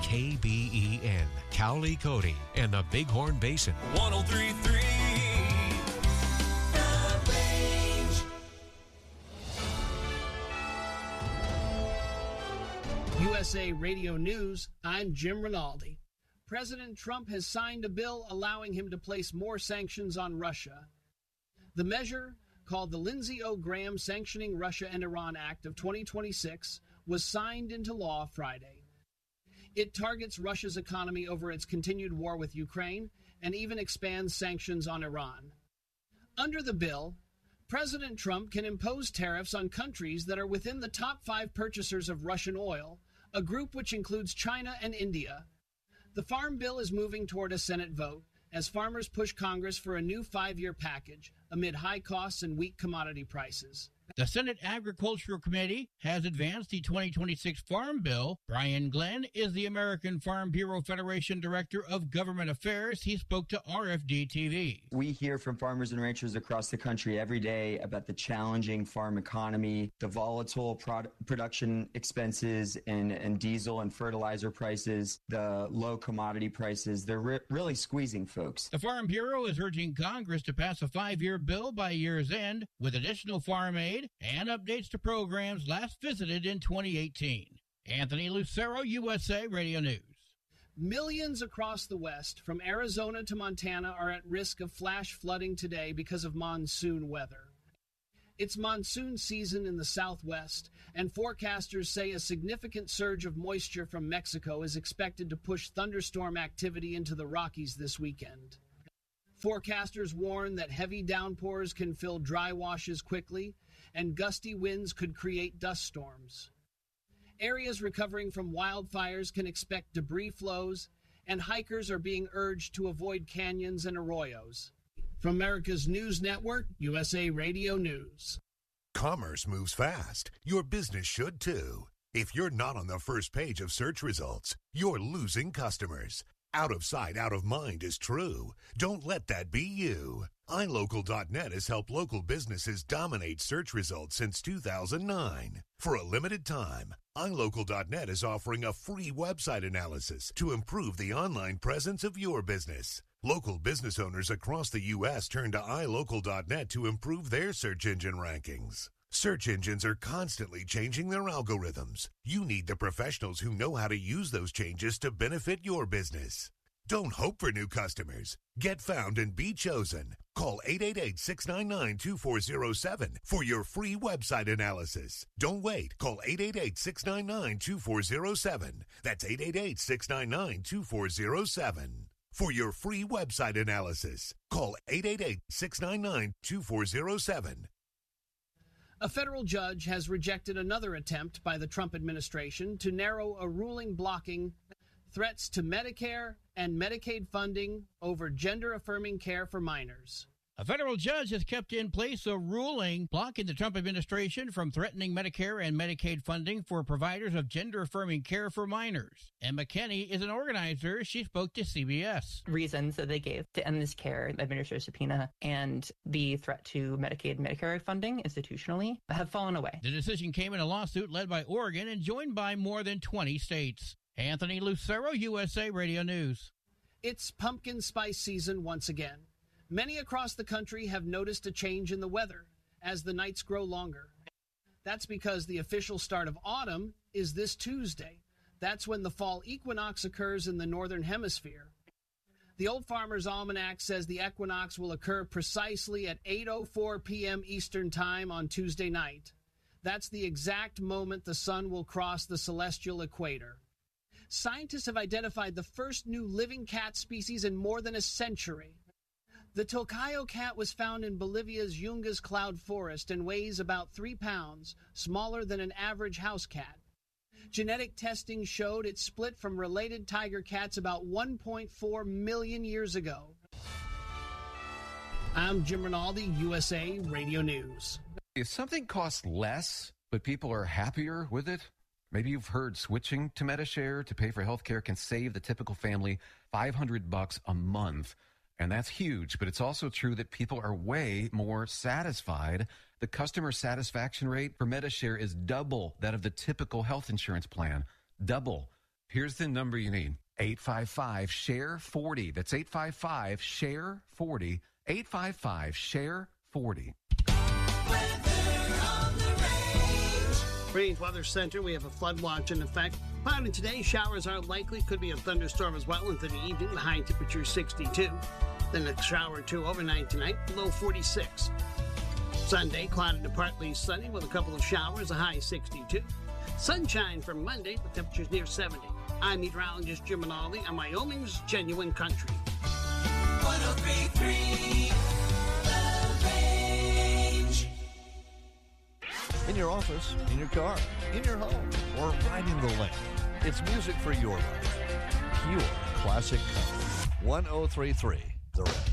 KBEN, Cowley, Cody, and the Bighorn Basin. 103.3 The Range. USA Radio News, I'm Jim Rinaldi. President Trump has signed a bill allowing him to place more sanctions on Russia. The measure, called the Lindsey O. Graham Sanctioning Russia and Iran Act of 2026, was signed into law Friday. It targets Russia's economy over its continued war with Ukraine and even expands sanctions on Iran. Under the bill, President Trump can impose tariffs on countries that are within the top 5 purchasers of Russian oil, a group which includes China and India. The Farm Bill is moving toward a Senate vote as farmers push Congress for a new 5-year package amid high costs and weak commodity prices. The Senate Agricultural Committee has advanced the 2026 Farm Bill. Brian Glenn is the American Farm Bureau Federation Director of Government Affairs. He spoke to RFD-TV. We hear from farmers and ranchers across the country every day about the challenging farm economy, the volatile production expenses and diesel and fertilizer prices, the low commodity prices. They're really squeezing folks. The Farm Bureau is urging Congress to pass a 5-year bill by year's end with additional farm aid and updates to programs last visited in 2018. Anthony Lucero, USA Radio News. Millions across the West, from Arizona to Montana, are at risk of flash flooding today because of monsoon weather. It's monsoon season in the Southwest, and forecasters say a significant surge of moisture from Mexico is expected to push thunderstorm activity into the Rockies this weekend. Forecasters warn that heavy downpours can fill dry washes quickly, and gusty winds could create dust storms. Areas recovering from wildfires can expect debris flows, and hikers are being urged to avoid canyons and arroyos. From America's News Network, USA Radio News. Commerce moves fast. Your business should too. If you're not on the first page of search results, you're losing customers. Out of sight, out of mind is true. Don't let that be you. iLocal.net has helped local businesses dominate search results since 2009. For a limited time, iLocal.net is offering a free website analysis to improve the online presence of your business. Local business owners across the U.S. turn to iLocal.net to improve their search engine rankings. Search engines are constantly changing their algorithms. You need the professionals who know how to use those changes to benefit your business. Don't hope for new customers. Get found and be chosen. Call 888-699-2407 for your free website analysis. Don't wait. Call 888-699-2407. That's 888-699-2407. For your free website analysis, call 888-699-2407. A federal judge has rejected another attempt by the Trump administration to narrow a ruling blocking threats to Medicare and Medicaid funding over gender-affirming care for minors. A federal judge has kept in place a ruling blocking the Trump administration from threatening Medicare and Medicaid funding for providers of gender-affirming care for minors. Emma Kenny is an organizer. She spoke to CBS. Reasons that they gave to end this care, the administrative subpoena, and the threat to Medicaid and Medicare funding institutionally have fallen away. The decision came in a lawsuit led by Oregon and joined by more than 20 states. Anthony Lucero, USA Radio News. It's pumpkin spice season once again. Many across the country have noticed a change in the weather as the nights grow longer. That's because the official start of autumn is this Tuesday. That's when the fall equinox occurs in the northern hemisphere. The Old Farmer's Almanac says the equinox will occur precisely at 8:04 p.m. Eastern Time on Tuesday night. That's the exact moment the sun will cross the celestial equator. Scientists have identified the first new living cat species in more than a century. The Tocayo cat was found in Bolivia's Yungas cloud forest and weighs about 3 pounds, smaller than an average house cat. Genetic testing showed it split from related tiger cats about 1.4 million years ago. I'm Jim Rinaldi, USA Radio News. If something costs less, but people are happier with it, maybe you've heard switching to Medi-Share to pay for health care can save the typical family $500 a month. And that's huge, but it's also true that people are way more satisfied. The customer satisfaction rate for Medi-Share is double that of the typical health insurance plan. Double. Here's the number you need. 855-SHARE-40. That's 855-SHARE-40. 855-SHARE-40. Range Weather Center, we have a flood watch in effect. Cloudy today, showers are likely. Could be a thunderstorm as well into the evening. The high temperature 62. Then a shower or two overnight tonight, low 46. Sunday, cloudy to partly sunny with a couple of showers, a high 62. Sunshine for Monday, the temperature's near 70. I'm meteorologist Jim Minaldi on Wyoming's Genuine Country. 103.3 The Range. In your office, in your car, in your home, or riding the lane. It's music for your life. Pure classic country. 103.3 The Range.